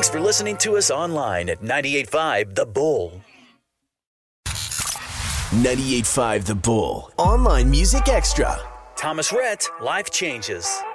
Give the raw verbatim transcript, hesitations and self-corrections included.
Thanks for listening to us online at ninety-eight point five The Bull. ninety-eight point five The Bull. Online Music Extra. Thomas Rhett, Life Changes.